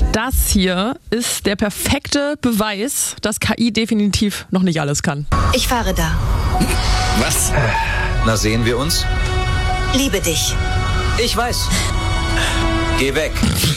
Das hier ist der perfekte Beweis, dass KI definitiv noch nicht alles kann. Ich fahre da. Was? Na, sehen wir uns? Liebe dich. Ich weiß. Geh weg.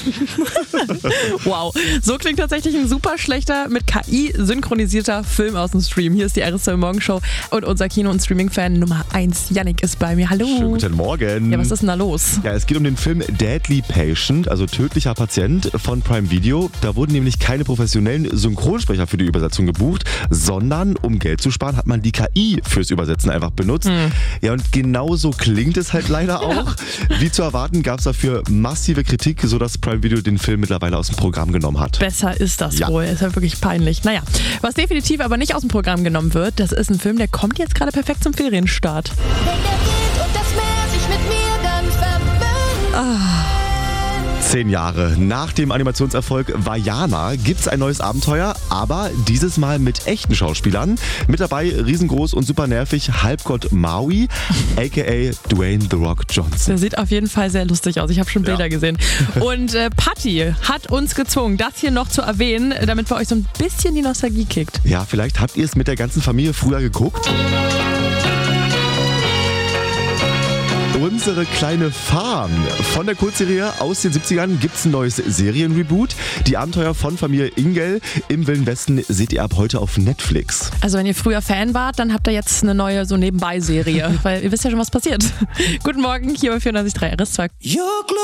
Wow, so klingt tatsächlich ein super schlechter, mit KI synchronisierter Film aus dem Stream. Hier ist die RSZ Morgenshow und unser Kino- und Streaming-Fan Nummer 1, Yannick, ist bei mir. Hallo. Schönen guten Morgen. Ja, was ist denn da los? Ja, es geht um den Film Deadly Patient, also tödlicher Patient von Prime Video. Da wurden nämlich keine professionellen Synchronsprecher für die Übersetzung gebucht, sondern um Geld zu sparen, hat man die KI fürs Übersetzen einfach benutzt. Ja, und genau so klingt es halt leider auch. Wie zu erwarten, gab es dafür massive Kritik, sodass Prime Video den Film mittlerweile aus dem Programm genommen hat. Besser ist das wohl. Ist ja wirklich peinlich. Naja, was definitiv aber nicht aus dem Programm genommen wird, das ist ein Film, der kommt jetzt gerade perfekt zum Ferienstart. Wenn der Wind und das Meer sich mit mir ganz verbinden. 10 Jahre nach dem Animationserfolg Vaiana gibt's ein neues Abenteuer, aber dieses Mal mit echten Schauspielern. Mit dabei riesengroß und super nervig Halbgott Maui, aka Dwayne The Rock Johnson. Der sieht auf jeden Fall sehr lustig aus. Ich habe schon Bilder gesehen. Und Patti hat uns gezwungen, das hier noch zu erwähnen, damit bei euch so ein bisschen die Nostalgie kickt. Ja, vielleicht habt ihr es mit der ganzen Familie früher geguckt. Unsere kleine Farm. Von der Kurzserie aus den 70ern gibt's ein neues Serienreboot. Die Abenteuer von Familie Ingel im Wilden Westen seht ihr ab heute auf Netflix. Also wenn ihr früher Fan wart, dann habt ihr jetzt eine neue so Nebenbei-Serie, weil ihr wisst ja schon, was passiert. Guten Morgen, hier bei 94.3 RS2.